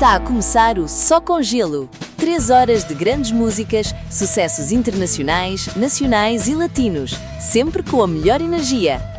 Está a começar o Só com Gelo. 3 horas de grandes músicas, sucessos internacionais, nacionais e latinos, sempre com a melhor energia.